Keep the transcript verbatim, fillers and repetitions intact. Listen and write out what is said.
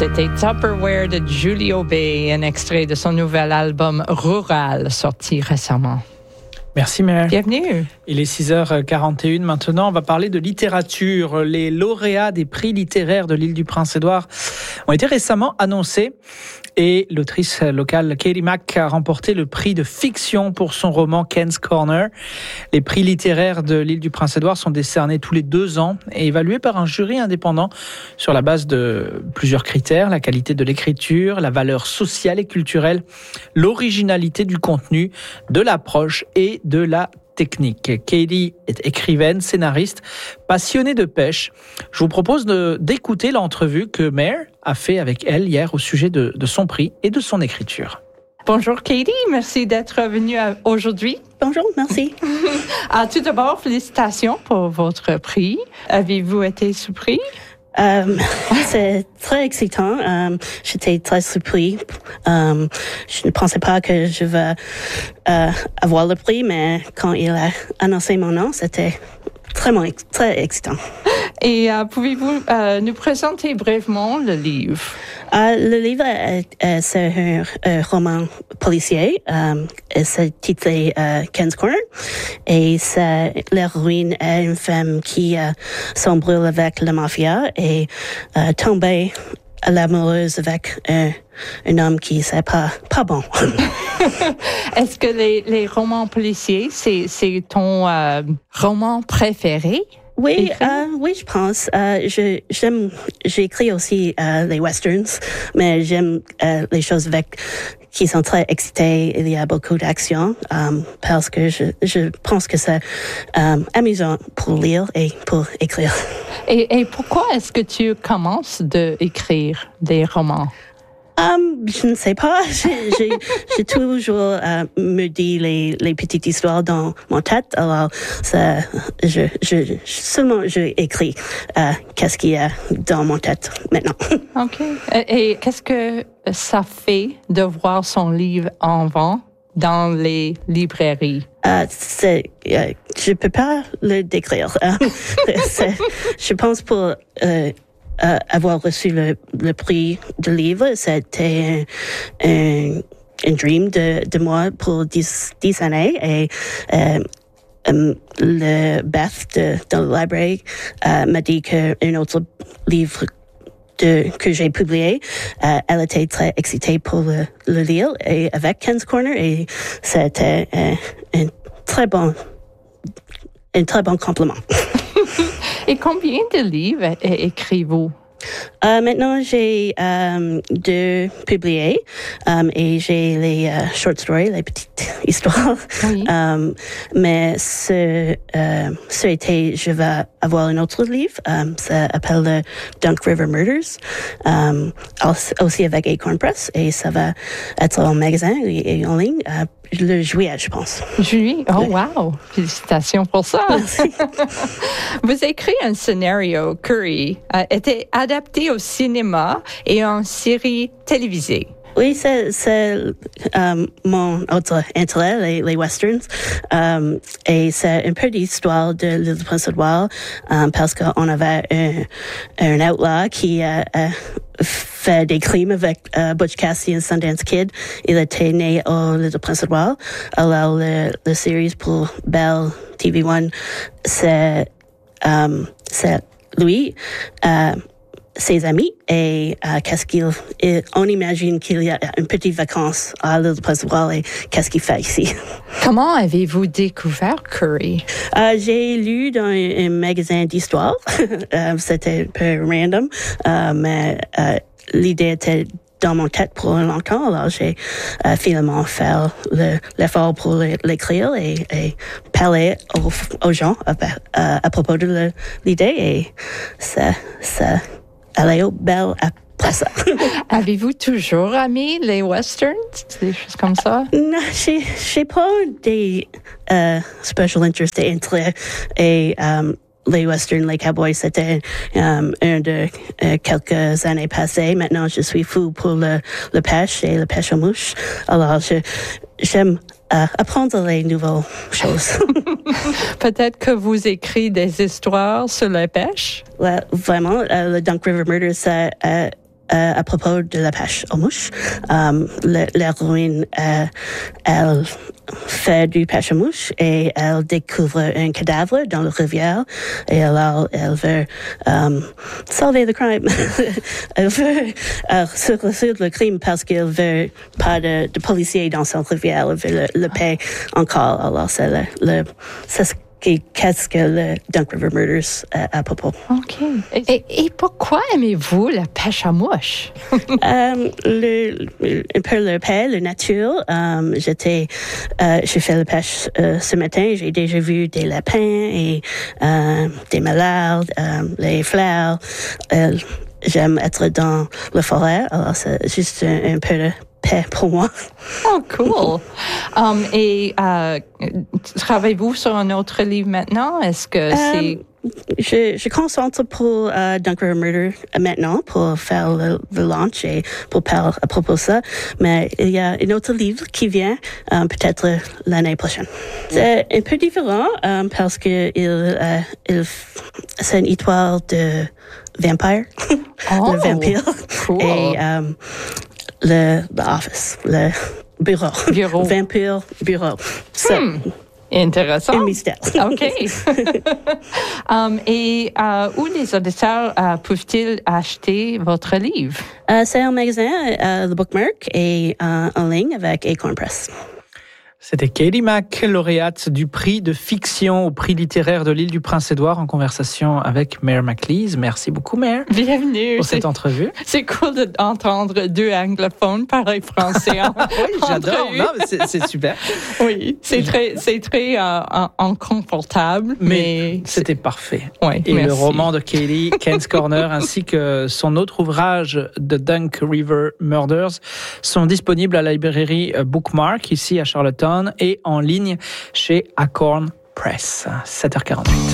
C'était Tupperware de Julio Bay, un extrait de son nouvel album Rural, sorti récemment. Merci Mère. Bienvenue. Il est six heures quarante et une maintenant. On va parler de littérature. Les lauréats des prix littéraires de l'île du Prince-Édouard ont été récemment annoncés. Et l'autrice locale Katie Mack a remporté le prix de fiction pour son roman Ken's Corner. Les prix littéraires de l'île du Prince-Édouard sont décernés tous les deux ans et évalués par un jury indépendant sur la base de plusieurs critères: la qualité de l'écriture, la valeur sociale et culturelle, l'originalité du contenu, de l'approche et de la technique. Katie est écrivaine, scénariste, passionnée de pêche. Je vous propose de, d'écouter l'entrevue que Mare a fait avec elle hier au sujet de, de son prix et de son écriture. Bonjour Katie, merci d'être venue aujourd'hui. Bonjour, merci. ah, tout d'abord, félicitations pour votre prix. Avez-vous été surpris? Um, c'est très excitant. Um, j'étais très surpris. Um, je ne pensais pas que je vais uh, avoir le prix, mais quand il a annoncé mon nom, c'était vraiment très excitant. Et uh, pouvez-vous uh, nous présenter brièvement le livre? Uh, le livre, euh, euh, c'est un, un roman policier. Um, c'est titré uh, Ken's Corner. Et c'est l'héroïne est une femme qui uh, s'embrouille avec la mafia et uh, tombée l'amoureuse avec un, un homme qui c'est pas pas bon. Est-ce que les, les romans policiers, c'est, c'est ton euh, roman préféré? Oui, euh, oui, je pense. Euh, je, j'aime, j'écris aussi euh, les westerns, mais j'aime euh, les choses avec qui sont très excitées. Il y a beaucoup d'action um, parce que je, je pense que c'est um, amusant pour lire et pour écrire. Et, et pourquoi est-ce que tu commences d'écrire des romans? Um, je ne sais pas. J'ai, j'ai, j'ai toujours uh, me dit les, les petites histoires dans mon tête. Alors, ça, je, je, seulement je écris uh, qu'est-ce qu'il y a dans mon tête maintenant. Ok. Et, et qu'est-ce que ça fait de voir son livre en vente dans les librairies? Uh, c'est, uh, je peux pas le décrire. Uh, c'est, je pense pour uh, Uh, avoir reçu le, le prix de livre, c'était un, un, un dream de, de moi pour dix, dix années. Et euh, um, le Beth de, de la librairie uh, m'a dit qu'un autre livre de, que j'ai publié, uh, elle était très excitée pour le, le lire et avec Ken's Corner, et c'était uh, un très bon, un très bon compliment. Et combien de livres écrivez-vous? Uh, maintenant, j'ai um, deux publiés um, et j'ai les uh, short stories, les petites histoires. Oui. Um, mais ce, uh, ce été, je vais avoir un autre livre. Um, ça s'appelle le Dunk River Murders, um, aussi avec Acorn Press, et ça va être en magasin et en ligne uh, le juillet, je pense. Juillet? Oh, oui. Wow! Félicitations pour ça! Merci. Vous écrivez un scénario, Curry, a été adapté au cinéma et en série télévisée. Oui, c'est, c'est um, mon autre intérêt, les, les westerns. Um, et c'est un peu l'histoire de l'île du Prince-Édouard, um, parce qu'on avait un, un outlaw qui a uh, uh, fait des crimes avec uh, Butch Cassidy et Sundance Kid. Il était né au l'île du Prince-Édouard. Alors, le, le série pour Bell T V un, c'est, um, c'est lui. Uh, ses amis et euh, qu'est-ce qu'il et on imagine qu'il y a une petite vacance à l'île du Prince-Édouard et qu'est-ce qu'il fait ici. Comment avez-vous découvert Curry? Euh, j'ai lu dans un, un magasin d'histoire. euh, c'était un peu random, euh, mais euh, l'idée était dans mon tête pour longtemps, alors j'ai euh, finalement fait le, l'effort pour l'écrire et, et parler aux, aux gens à, à, à propos de le, l'idée, et ça, ça allait au bel après ça. Avez-vous toujours aimé les westerns, des choses comme ça? Non, j'ai, j'ai pas des uh, special interest et intérêt, et um, les westerns, les cowboys, c'était um, un de uh, quelques années passées. Maintenant, je suis fou pour le, le pêche et le pêche aux mouches. Alors, je, j'aime uh, apprendre les nouvelles choses. Peut-être que vous écrivez des histoires sur la pêche? Ouais, vraiment, uh, le Dunk River Murders, ça uh, euh, à propos de la pêche aux mouches. Um, l'héroïne, euh, elle fait du pêche aux mouches et elle découvre un cadavre dans la rivière et alors elle veut um, sauver le crime. Elle veut euh, se résoudre le crime parce qu'elle veut pas de, de policiers dans son rivière, elle veut le, le paix encore. Alors c'est le, le c'est ce qu'est-ce que le Dunk River Murders euh, à propos. OK. Et, et pourquoi aimez-vous la pêche à mouche? um, le, un peu le paix, la nature. Um, j'étais, euh, j'ai fait la pêche euh, ce matin. J'ai déjà vu des lapins et euh, des mallards, euh, les fleurs. Euh, j'aime être dans la forêt. Alors c'est juste un, un peu de paix pour moi. Oh, cool. um, et euh, travaillez-vous sur un autre livre maintenant? Est-ce que c'est... Um, je, je concentre pour uh, Dunk River Murder maintenant pour faire le, le launch et pour parler à propos de ça. Mais il y a un autre livre qui vient um, peut-être l'année prochaine. C'est un peu différent um, parce que il, uh, il, c'est une histoire de vampire, oh, le vampire cool. et um, le the office, le bureau, bureau. vampire bureau. So, hmm. Intéressant. Un mystère. OK. um, et euh, où les auditeurs euh, peuvent-ils acheter votre livre? Uh, c'est un magasin, uh, The Bookmark, et uh, en ligne avec Acorn Press. C'était Katie Mack, lauréate du prix de fiction au prix littéraire de l'île du Prince-Édouard, en conversation avec Mare McLeese. Merci beaucoup, Mare. Bienvenue. Pour cette entrevue. C'est cool d'entendre deux anglophones parler français. En, oui, j'adore. Non, mais c'est, c'est super. Oui, c'est très, c'est très euh, inconfortable, mais, mais c'était parfait. Oui, et merci. Le roman de Katie, Ken's Corner, ainsi que son autre ouvrage, The Dunk River Murders, sont disponibles à la librairie Bookmark, ici à Charlottetown, et en ligne chez Acorn Press. sept heures quarante-huit.